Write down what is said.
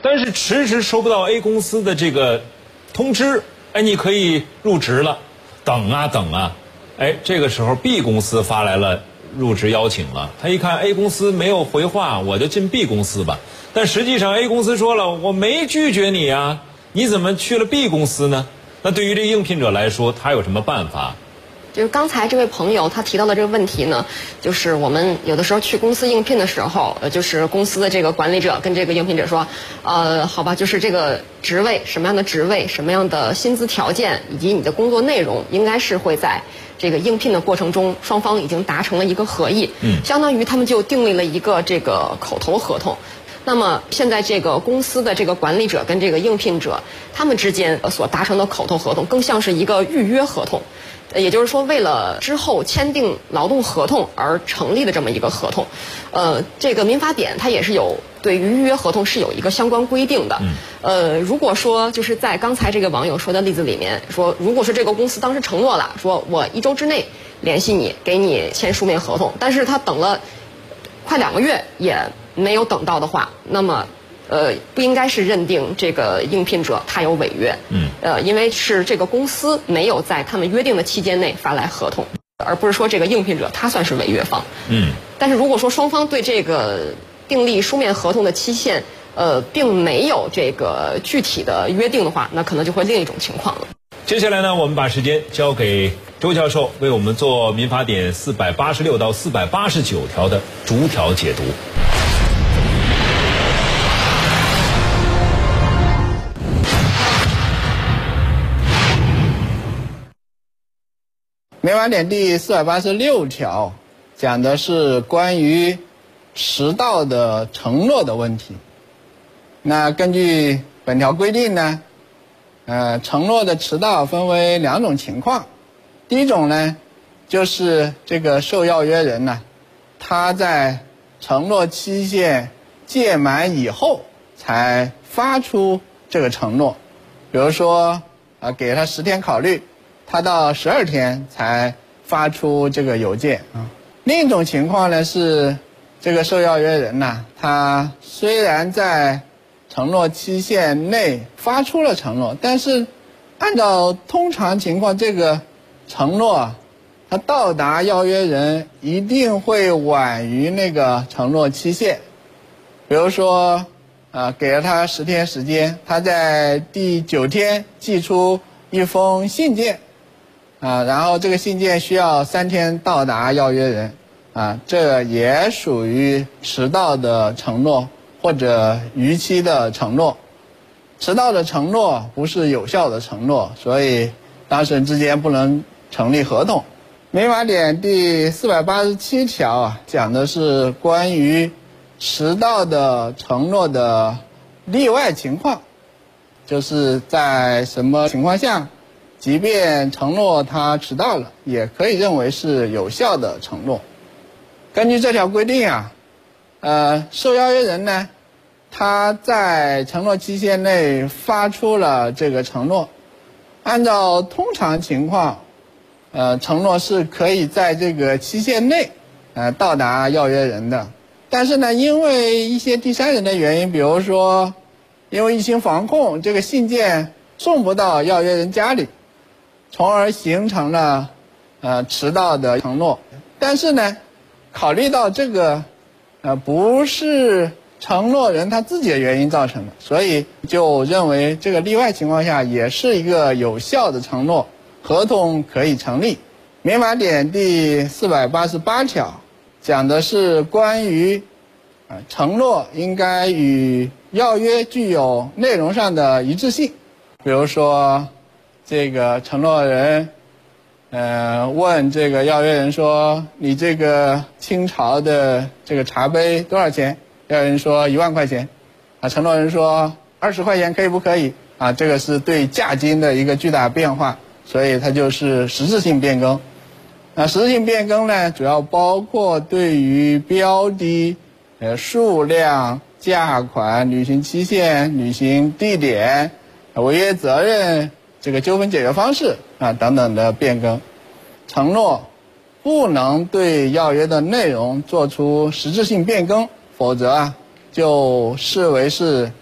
但是迟迟收不到 A 公司的这个通知，哎，你可以入职了，等啊等啊，哎，这个时候 B 公司发来了入职邀请了，他一看 A 公司没有回话，我就进 B 公司吧。但实际上 A 公司说了，我没拒绝你啊，你怎么去了 B 公司呢？那对于这应聘者来说，他有什么办法？ 就是刚才这位朋友他提到的这个问题呢，就是我们有的时候去公司应聘的时候，就是公司的这个管理者跟这个应聘者说，好吧，就是这个职位什么样的职位，什么样的薪资条件，以及你的工作内容，应该是会在这个应聘的过程中，双方已经达成了一个合意，相当于他们就订立了一个这个口头合同。那么现在这个公司的这个管理者跟这个应聘者，他们之间所达成的口头合同，更像是一个预约合同。也就是说，为了之后签订劳动合同而成立的这么一个合同，这个民法典它也是有对于预约合同是有一个相关规定的。如果说就是在刚才这个网友说的例子里面说，如果是这个公司当时承诺了，说我1周之内联系你，给你签书面合同，但是他等了快2个月也没有等到的话，那么不应该是认定这个应聘者他有违约，因为是这个公司没有在他们约定的期间内发来合同，而不是说这个应聘者他算是违约方。但是如果说双方对这个订立书面合同的期限，并没有这个具体的约定的话，那可能就会另一种情况了。 接下来呢，我们把时间交给周教授，为我们做民法典486到489条的逐条解读。 民法典第486条讲的是关于迟到的承诺的问题。那根据本条规定呢，承诺的迟到分为2种情况。第一种呢，就是这个受邀约人呢，他在承诺期限届满以后才发出这个承诺，比如说给他10天考虑，他到12天才发出这个邮件啊。另一种情况呢是，这个受邀约人呢，他虽然在承诺期限内发出了承诺，但是按照通常情况，这个承诺他到达邀约人一定会晚于那个承诺期限。比如说给了他10天时间，他在第9天寄出一封信件然后这个信件需要3天到达邀约人这也属于迟到的承诺或者逾期的承诺。迟到的承诺不是有效的承诺，所以当事人之间不能成立合同。民法典第487条讲的是关于迟到的承诺的例外情况，就是在什么情况下即便承诺他迟到了，也可以认为是有效的承诺。根据这条规定受邀约人呢，他在承诺期限内发出了这个承诺，按照通常情况承诺是可以在这个期限内到达邀约人的。但是呢，因为一些第三人的原因，比如说因为疫情防控，这个信件送不到邀约人家里，从而形成了迟到的承诺。但是呢，考虑到这个不是承诺人他自己的原因造成的，所以就认为这个例外情况下也是一个有效的承诺，合同可以成立。民法典第488条讲的是关于承诺应该与要约具有内容上的一致性。比如说这个承诺人问这个邀约人说，你这个清朝的这个茶杯多少钱？邀约人说1万块钱承诺人说20块钱可以不可以这个是对价金的一个巨大变化，所以它就是实质性变更。实质性变更呢，主要包括对于标的数量、价款、履行期限、履行地点、违约责任、这个纠纷解决方式等等的变更。承诺不能对要约的内容做出实质性变更，否则就视为是